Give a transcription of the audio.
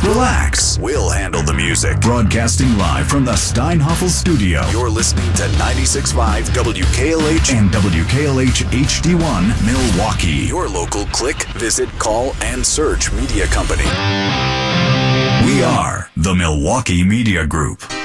Relax. We'll handle the music. Broadcasting live from the Steinhoffel studio. You're listening to 96.5 WKLH and WKLH HD1 Milwaukee. Your local click, visit, call, and search media company. We are the Milwaukee Media Group.